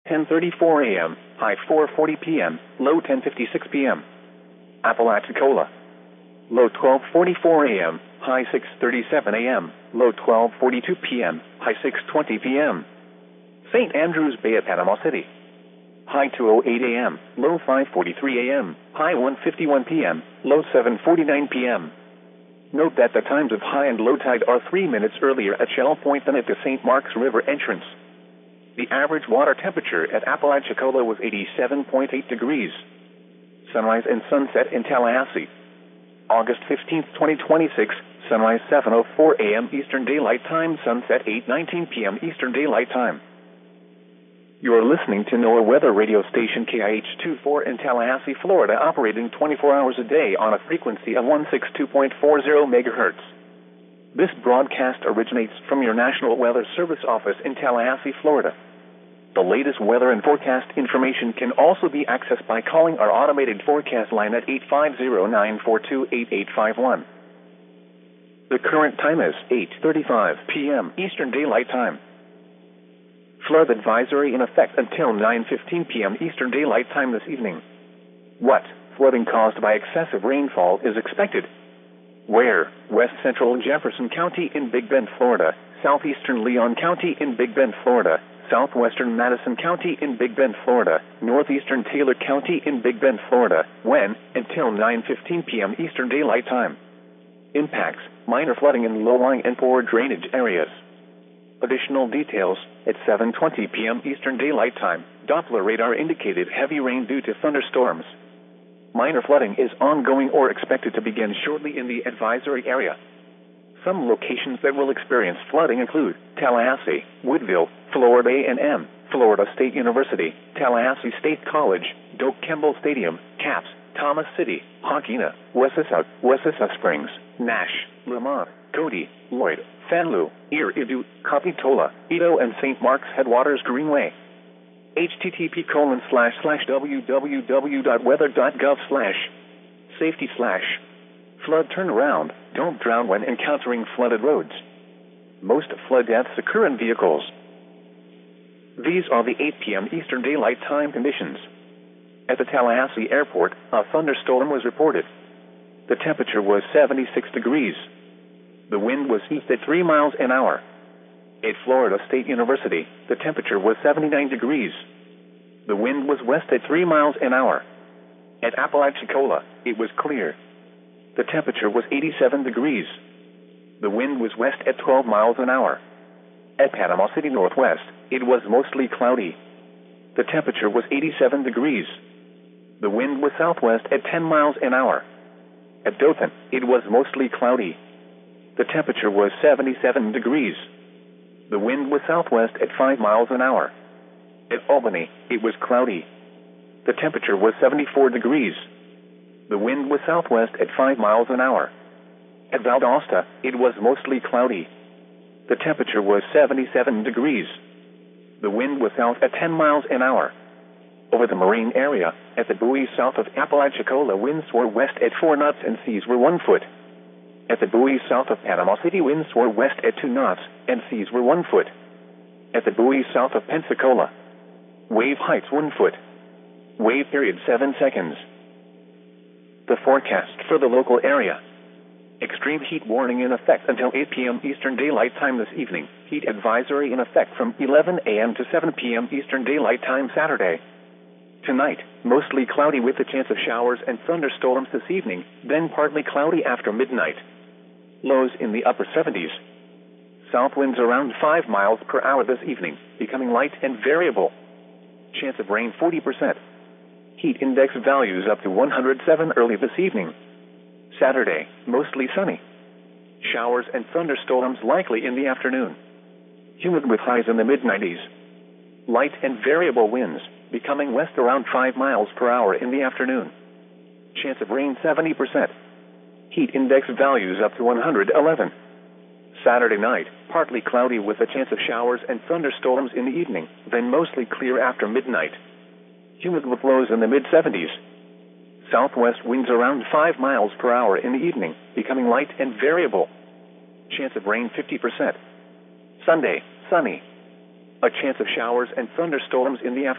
10:34 a.m., high 4:40 p.m., low 10:56 p.m. Apalachicola. Low 12:44 a.m., high 6:37 a.m., low 12:42 p.m., high 6:20 p.m. St. Andrews Bay at Panama City. High 2:08 a.m., low 5:43 a.m., high 1:51 p.m., low 7:49 p.m. Note that the times of high and low tide are 3 minutes earlier at Shell Point than at the St. Marks River entrance. The average water temperature at Apalachicola was 87.8 degrees. Sunrise and sunset in Tallahassee. August 15, 2026, sunrise 7:04 a.m. Eastern Daylight Time, sunset 8:19 p.m. Eastern Daylight Time. You are listening to NOAA weather radio station KIH-24 in Tallahassee, Florida, operating 24 hours a day on a frequency of 162.40 MHz. This broadcast originates from your National Weather Service office in Tallahassee, Florida. The latest weather and forecast information can also be accessed by calling our automated forecast line at 850-942-8851. The current time is 8:35 p.m. Eastern Daylight Time. Flood advisory in effect until 9:15 p.m. Eastern Daylight Time this evening. What flooding caused by excessive rainfall is expected? Where? West Central Jefferson County in Big Bend, Florida. Southeastern Leon County in Big Bend, Florida. Southwestern Madison County in Big Bend, Florida. Northeastern Taylor County in Big Bend, Florida. When? Until 9:15 p.m. Eastern Daylight Time. Impacts: minor flooding in low-lying and poor drainage areas. Additional details: at 7:20 p.m. Eastern Daylight Time, Doppler radar indicated heavy rain due to thunderstorms. Minor flooding is ongoing or expected to begin shortly in the advisory area. Some locations that will experience flooding include Tallahassee, Woodville, Florida A&M, Florida State University, Tallahassee State College, Doak Campbell Stadium, Caps, Thomas City, Hawkina, Wessasa Springs, Nash, Lamont, Cody, Lloyd, Fanlue, Idu, Capitola, Edo, and St. Marks Headwaters Greenway. http://www.weather.gov/safety/ flood turnaround. Don't drown when encountering flooded roads. Most flood deaths occur in vehicles. These are the 8 p.m. Eastern Daylight Time conditions. At the Tallahassee Airport, a thunderstorm was reported. The temperature was 76 degrees. The wind was east at 3 miles an hour. At Florida State University, the temperature was 79 degrees. The wind was west at 3 miles an hour. At Apalachicola, it was clear. The temperature was 87 degrees. The wind was west at 12 miles an hour. At Panama City Northwest, it was mostly cloudy. The temperature was 87 degrees. The wind was southwest at 10 miles an hour. At Dothan, it was mostly cloudy. The temperature was 77 degrees. The wind was southwest at 5 miles an hour. At Albany, it was cloudy. The temperature was 74 degrees. The wind was southwest at 5 miles an hour. At Valdosta, it was mostly cloudy. The temperature was 77 degrees. The wind was south at 10 miles an hour. Over the marine area, at the buoy south of Apalachicola, winds were west at 4 knots and seas were 1 foot. At the buoy south of Panama City, winds were west at 2 knots and seas were 1 foot. At the buoy south of Pensacola, wave heights 1 foot. Wave period 7 seconds. The forecast for the local area. Extreme heat warning in effect until 8 p.m. Eastern Daylight Time this evening. Heat advisory in effect from 11 a.m. to 7 p.m. Eastern Daylight Time Saturday. Tonight, mostly cloudy with a chance of showers and thunderstorms this evening, then partly cloudy after midnight. Lows in the upper 70s. South winds around 5 miles per hour this evening, becoming light and variable. Chance of rain 40%. Heat index values up to 107 early this evening. Saturday, mostly sunny. Showers and thunderstorms likely in the afternoon. Humid with highs in the mid-90s. Light and variable winds, becoming west around 5 miles per hour in the afternoon. Chance of rain 70%. Heat index values up to 111. Saturday night, partly cloudy with a chance of showers and thunderstorms in the evening, then mostly clear after midnight. Humid with lows in the mid-70s. Southwest winds around 5 miles per hour in the evening, becoming light and variable. Chance of rain 50%. Sunday, sunny. A chance of showers and thunderstorms in the afternoon.